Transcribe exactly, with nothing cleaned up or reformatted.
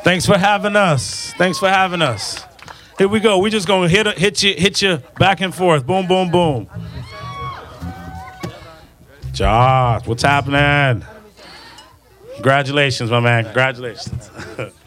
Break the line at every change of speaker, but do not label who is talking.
Thanks for having us. Thanks for having us. Here we go. We just gonna hit hit you hit you back and forth. Boom, boom, boom. Josh, what's happening? Congratulations, my man. Congratulations.